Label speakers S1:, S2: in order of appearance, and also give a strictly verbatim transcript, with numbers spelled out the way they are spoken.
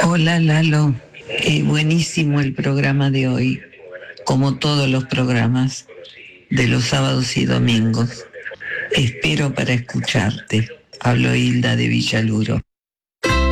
S1: Hola Lalo, eh, buenísimo el programa de hoy, como todos los programas de los sábados y domingos. Espero para escucharte. Hablo Hilda de Villaluro.